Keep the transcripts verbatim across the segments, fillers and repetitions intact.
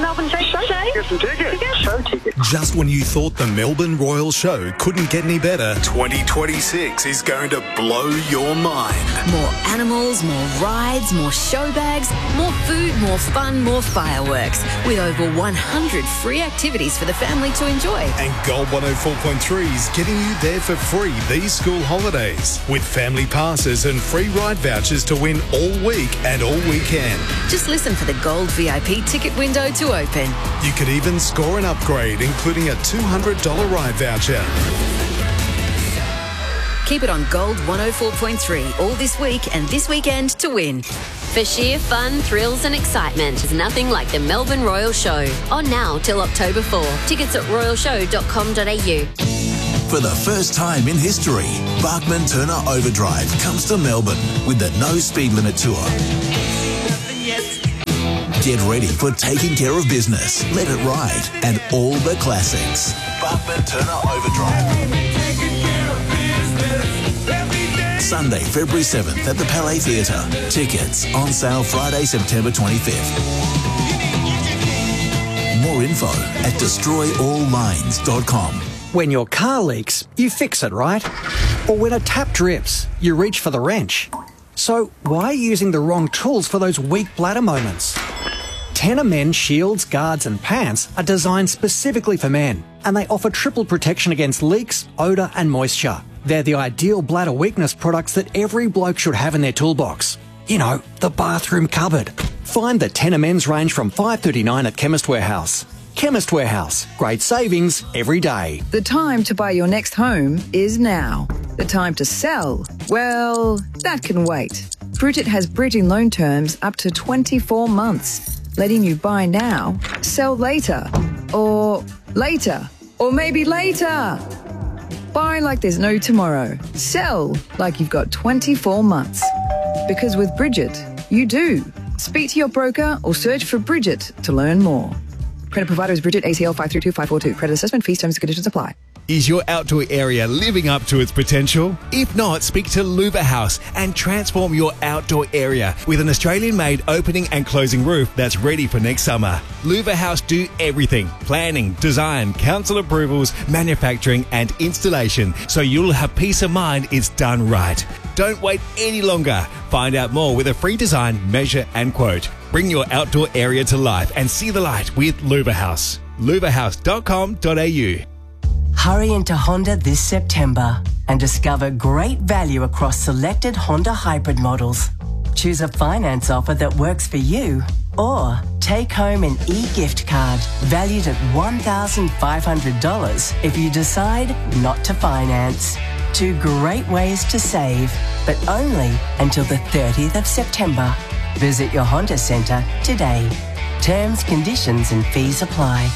Melbourne Show? Show? Get some tickets. Tickets? Show tickets. Just when you thought the Melbourne Royal Show couldn't get any better, twenty twenty-six is going to blow your mind. More animals, more rides, more show bags, more food, more fun, more fireworks. With over one hundred free activities for the family to enjoy. And Gold one oh four point three is getting you there for free these school holidays. With family passes and free ride vouchers to win all week and all weekend. Just listen for the Gold V I P ticket window to open. You could even score an upgrade, including a two hundred dollars ride voucher. Keep it on Gold one oh four point three all this week and this weekend to win. For sheer fun, thrills and excitement, there's nothing like the Melbourne Royal Show. On now till October fourth. Tickets at royal show dot com dot a u. For the first time in history, Bachman Turner Overdrive comes to Melbourne with the No Speed Limit Tour. Get ready for Taking Care of Business, Let It Ride, and all the classics. Bachman Turner Overdrive. Sunday, February seventh at the Palais Theatre. Tickets on sale Friday, September twenty-fifth. More info at destroy all lines dot com. When your car leaks, you fix it, right? Or when a tap drips, you reach for the wrench. So why are you using the wrong tools for those weak bladder moments? Tenor Men shields, guards and pants are designed specifically for men, and they offer triple protection against leaks, odour and moisture. They're the ideal bladder weakness products that every bloke should have in their toolbox. You know, the bathroom cupboard. Find the Tenor Men's range from five dollars thirty-nine at Chemist Warehouse. Chemist Warehouse. Great savings every day. The time to buy your next home is now. The time to sell, well, that can wait. Bridget has bridging loan terms up to twenty-four months, letting you buy now, sell later, or later, or maybe later. Buy like there's no tomorrow. Sell like you've got twenty-four months. Because with Bridget, you do. Speak to your broker or search for Bridget to learn more. Credit provider is Bridget, A C L five three two five four two. Credit assessment fees, terms and conditions apply. Is your outdoor area living up to its potential? If not, speak to Luva House and transform your outdoor area with an Australian-made opening and closing roof that's ready for next summer. Luva House do everything: planning, design, council approvals, manufacturing and installation, so you'll have peace of mind it's done right. Don't wait any longer. Find out more with a free design, measure and quote. Bring your outdoor area to life and see the light with Luva House. luva house dot com dot a u. Hurry into Honda this September and discover great value across selected Honda hybrid models. Choose a finance offer that works for you, or take home an e-gift card valued at one thousand five hundred dollars if you decide not to finance. Two great ways to save, but only until the thirtieth of September. Visit your Honda Centre today. Terms, conditions and fees apply.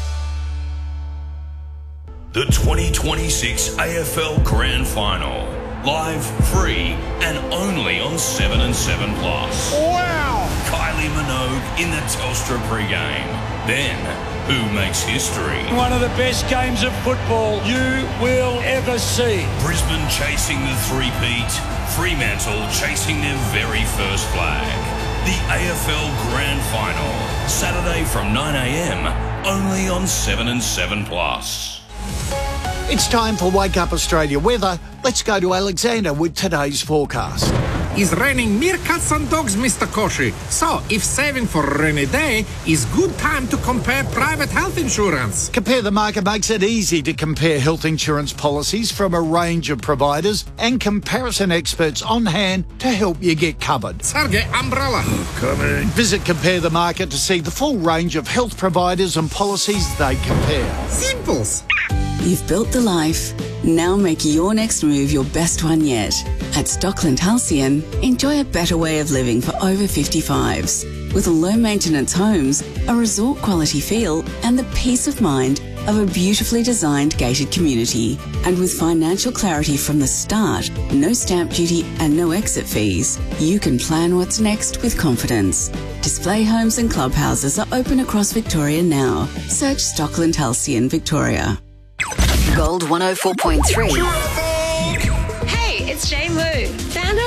The twenty twenty-six A F L Grand Final. Live, free, and only on seven and seven Plus. Wow! Kylie Minogue in the Telstra pregame. Then, who makes history? One of the best games of football you will ever see. Brisbane chasing the three-peat. Fremantle chasing their very first flag. The A F L Grand Final. Saturday from nine a m, only on seven and seven Plus. It's time for Wake Up Australia weather. Let's go to Alexander with today's forecast. It's raining meerkats and dogs, Mister Koshi. So, if saving for a rainy day is good time to compare private health insurance. Compare the Market makes it easy to compare health insurance policies from a range of providers and comparison experts on hand to help you get covered. Sergey, umbrella. Coming. Visit Compare the Market to see the full range of health providers and policies they compare. Simples. You've built the life. Now make your next move your best one yet. At Stockland Halcyon, enjoy a better way of living for over fifty-fives. With low-maintenance homes, a resort-quality feel, and the peace of mind of a beautifully designed gated community. And with financial clarity from the start, no stamp duty and no exit fees, you can plan what's next with confidence. Display homes and clubhouses are open across Victoria now. Search Stockland Halcyon Victoria. Gold one oh four point three. Hey, it's Jane Wu, founder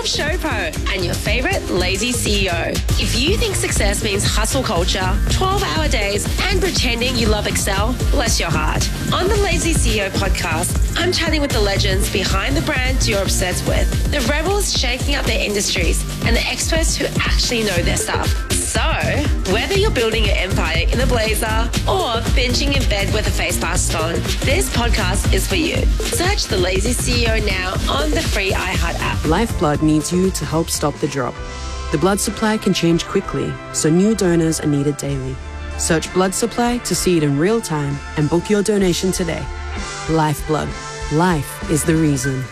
love Showpo and your favourite lazy C E O. If you think success means hustle culture, twelve-hour days and pretending you love Excel, bless your heart. On the Lazy C E O podcast, I'm chatting with the legends behind the brands you're obsessed with, the rebels shaking up their industries, and the experts who actually know their stuff. So, whether you're building your empire in a blazer or binging in bed with a face mask on, this podcast is for you. Search the Lazy C E O now on the free iHeart app. Lifeblood needs you to help stop the drop. The blood supply can change quickly, so new donors are needed daily. Search blood supply to see it in real time and book your donation today. Lifeblood. Life is the reason.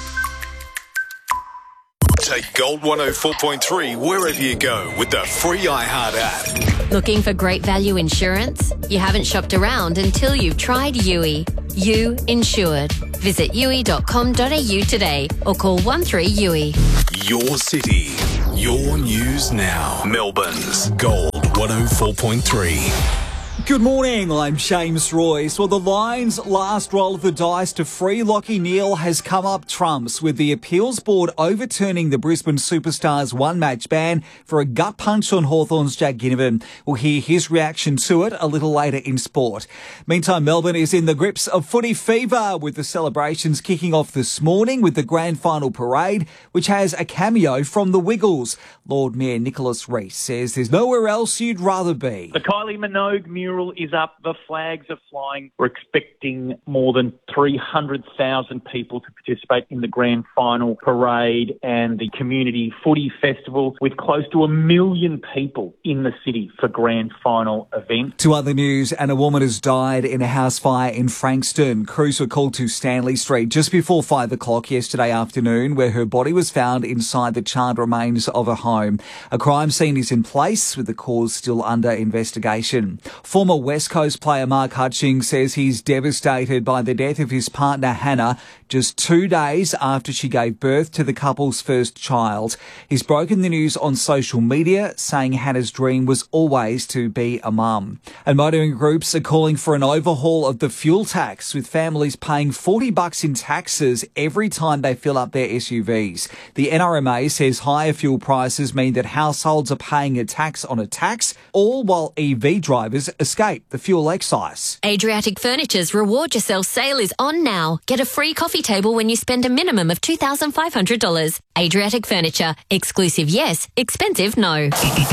Take Gold one oh four point three wherever you go with the free iHeart app. Looking for great value insurance? You haven't shopped around until you've tried U I. You Insured. Visit U I dot com dot a u today or call one three U I. Your city, your news now. Melbourne's Gold one oh four point three. Good morning, I'm James Royce. Well, the Lions' last roll of the dice to free Lachie Neale has come up trumps, with the appeals board overturning the Brisbane Superstars one-match ban for a gut punch on Hawthorn's Jack Ginnivan. We'll hear his reaction to it a little later in sport. Meantime, Melbourne is in the grips of footy fever, with the celebrations kicking off this morning with the grand final parade, which has a cameo from the Wiggles. Lord Mayor Nicholas Rees says there's nowhere else you'd rather be. The Kylie Minogue mural is up. The flags are flying. We're expecting more than three hundred thousand people to participate in the grand final parade and the community footy festival, with close to a million people in the city for grand final event. To other news, and a woman has died in a house fire in Frankston. Crews were called to Stanley Street just before five o'clock yesterday afternoon, where her body was found inside the charred remains of a home. A crime scene is in place, with the cause still under investigation. Former West Coast player Mark Hutchings says he's devastated by the death of his partner Hannah just two days after she gave birth to the couple's first child. He's broken the news on social media, saying Hannah's dream was always to be a mum. And motoring groups are calling for an overhaul of the fuel tax, with families paying forty bucks in taxes every time they fill up their S U Vs. The N R M A says higher fuel prices mean that households are paying a tax on a tax, all while E V drivers escape the fuel excise. Adriatic Furniture's Reward Yourself sale is on now. Get a free coffee table when you spend a minimum of two thousand five hundred dollars. Adriatic Furniture. Exclusive yes, expensive no.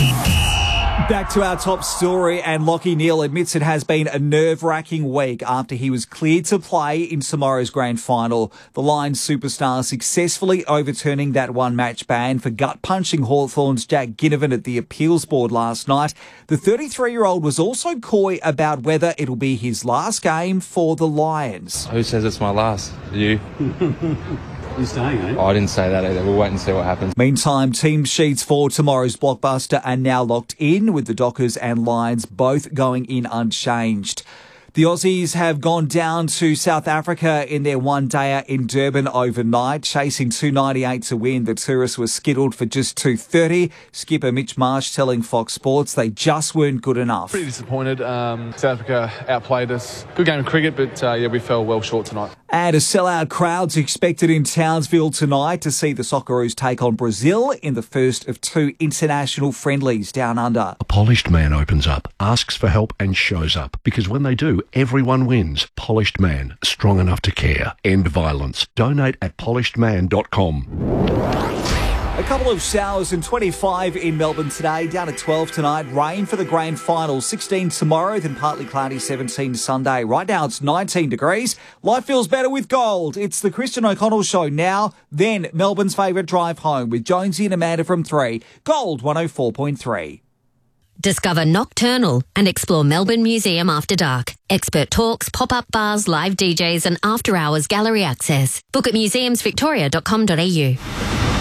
Back to our top story, and Lachie Neale admits it has been a nerve-wracking week after he was cleared to play in tomorrow's grand final. The Lions superstar successfully overturning that one-match ban for gut-punching Hawthorn's Jack Ginnivan at the appeals board last night. The thirty-three-year-old was also coy about whether it'll be his last game for the Lions. Who says it's my last? You? You're staying, eh? Oh, I didn't say that either. We'll wait and see what happens. Meantime, team sheets for tomorrow's blockbuster are now locked in, with the Dockers and Lions both going in unchanged. The Aussies have gone down to South Africa in their one-dayer in Durban overnight, chasing two ninety-eight to win. The tourists were skittled for just two thirty. Skipper Mitch Marsh telling Fox Sports they just weren't good enough. Pretty disappointed. Um, South Africa outplayed us. Good game of cricket, but uh, yeah, we fell well short tonight. And a sellout crowd's expected in Townsville tonight to see the Socceroos take on Brazil in the first of two international friendlies down under. A polished man opens up, asks for help and shows up. Because when they do, everyone wins. Polished Man, strong enough to care. End violence. Donate at polished man dot com. A couple of showers and twenty-five in Melbourne today, down to twelve tonight. Rain for the grand final, sixteen tomorrow, then partly cloudy, seventeen Sunday. Right now it's nineteen degrees. Life feels better with gold. It's the Christian O'Connell Show now, then Melbourne's favourite drive home with Jonesy and Amanda from three. Gold one oh four point three. Discover Nocturnal and explore Melbourne Museum after dark. Expert talks, pop-up bars, live D Js and after-hours gallery access. Book at museums victoria dot com dot a u.